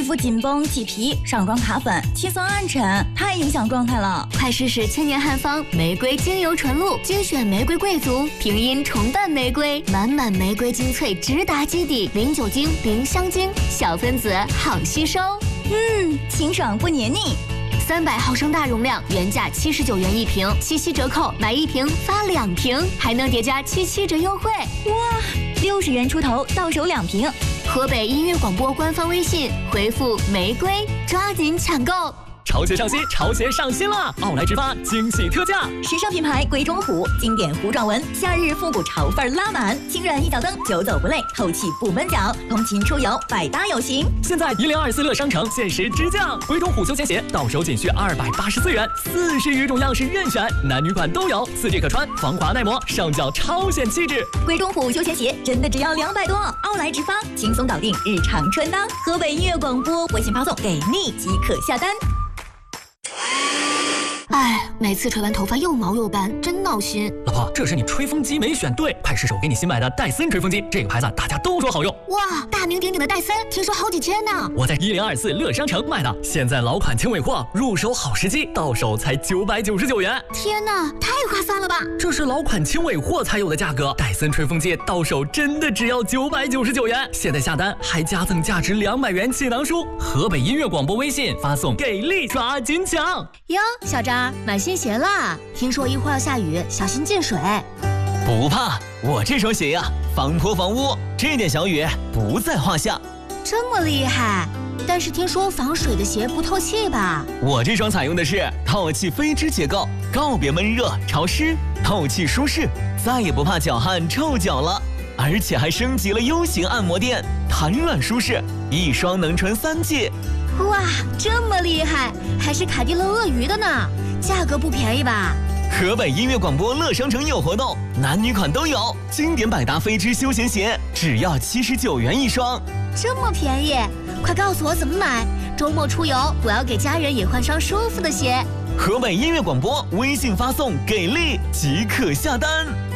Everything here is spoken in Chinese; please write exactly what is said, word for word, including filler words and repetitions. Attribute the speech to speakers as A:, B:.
A: 肤紧绷起皮，上妆卡粉，气色暗沉，太影响状态了。
B: 快试试千年汉方玫瑰精油纯露，精选玫瑰贵族，平阴重瓣玫瑰，满满玫瑰精粹直达基底，零酒精、零香精，小分子好吸收。
A: 嗯，清爽不黏腻。
B: 三百毫升大容量，原价七十九元一瓶，七夕折扣买一瓶发两瓶，还能叠加七七折优惠。
A: 哇，六十元出头到手两瓶。
B: 河北音乐广播官方微信回复玫瑰，抓紧抢购。
C: 潮鞋上新，潮鞋上新了！奥莱直发惊喜特价，
A: 时尚品牌鬼冢虎，经典糊状纹，夏日复古潮范拉满，轻软一脚蹬，久走不累，透气不闷脚，通勤出游百搭有型。
C: 现在一零二四乐商城限时直降，鬼冢虎休闲鞋到手仅需二百八十四元，四十余种样式任选，男女款都有，四季可穿，防滑耐磨，上脚超显气质。
A: 鬼冢虎休闲鞋真的只要两百多，奥莱直发轻松搞定日常穿搭。河北音乐广播微信发送给你即可下单。
B: 哎，每次吹完头发又毛又斑，真闹心。
C: 老婆，这是你吹风机没选对，派失手给你新买的戴森吹风机，这个牌子大家都说好用。
B: 哇，大名鼎鼎的戴森，听说好几千呢。
C: 我在一零二四乐商城买的，现在老款轻尾货，入手好时机，到手才九百九十九元。
B: 天哪，太划算了吧！
C: 这是老款轻尾货才有的价格，戴森吹风机到手真的只要九百九十九元。现在下单还加赠价值两百元气囊书。河北音乐广播微信发送给力，抓紧抢
B: 哟！小张买新鞋啦，听说一会儿要下雨，小心进水。
D: 不怕，我这双鞋呀，防泼防污，这点小雨不在话下。
B: 这么厉害？但是听说防水的鞋不透气吧？
D: 我这双采用的是透气飞织结构，告别闷热潮湿，透气舒适，再也不怕脚汗臭脚了。而且还升级了 U 型按摩垫，弹软舒适，一双能穿三季。
B: 哇，这么厉害，还是凯迪勒鳄鱼的呢，价格不便宜吧？
D: 河北音乐广播乐商城有活动，男女款都有，经典百搭飞织休闲鞋只要七十九元一双，
B: 这么便宜，快告诉我怎么买，周末出游我要给家人也换双舒服的鞋。
D: 河北音乐广播微信发送给力即可下单。